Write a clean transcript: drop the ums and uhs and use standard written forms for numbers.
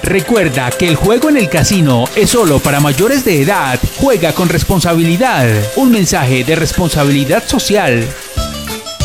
Recuerda que el juego en el casino es solo para mayores de edad. Juega con responsabilidad. Un mensaje de responsabilidad social.